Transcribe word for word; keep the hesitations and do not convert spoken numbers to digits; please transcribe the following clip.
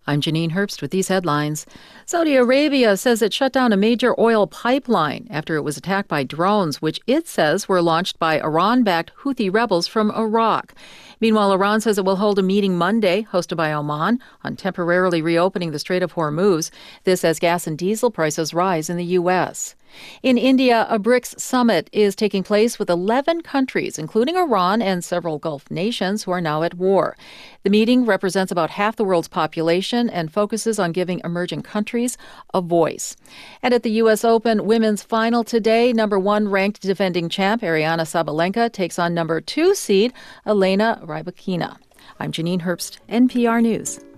I'm Janine Herbst with these headlines. Saudi Arabia says it shut down a major oil pipeline after it was attacked by drones, which it says were launched by Iran-backed Houthi rebels from Iraq. Meanwhile, Iran says it will hold a meeting Monday, hosted by Oman, on temporarily reopening the Strait of Hormuz. This as gas and diesel prices rise in the U S. In India, a BRICS summit is taking place with eleven countries, including Iran and several Gulf nations who are now at war. The meeting represents about half the world's population and focuses on giving emerging countries a voice. And at the U S. Open women's final today, number one ranked defending champ Aryna Sabalenka takes on number two seed Elena Rybakina. I'm Janine Herbst, N P R News.